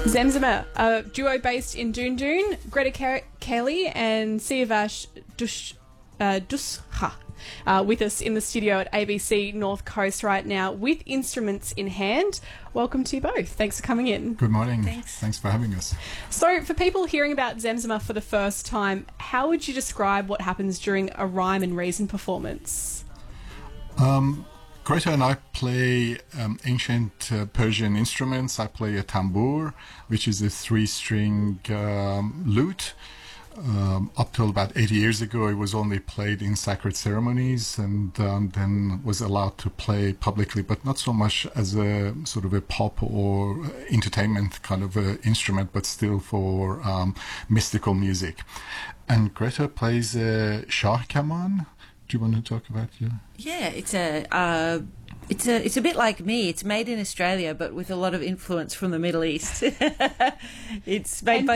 Zemzema, a duo based in Doon Doon, Greta Kelly and Siavash Dusha, with us in the studio at ABC North Coast right now with instruments in hand. Welcome to you both. Thanks for coming in. Good morning. Thanks for having us. So, for people hearing about Zemzema for the first time, how would you describe what happens during a rhyme and reason performance? Greta and I play ancient Persian instruments. I play a tambour, which is a three-string lute. Up till about 80 years ago, it was only played in sacred ceremonies and then was allowed to play publicly, but not so much as a sort of a pop or entertainment kind of instrument, but still for mystical music. And Greta plays a Shah Kaman. Do you want to talk about your? Yeah, it's a bit like me. It's made in Australia, but with a lot of influence from the Middle East. It's made by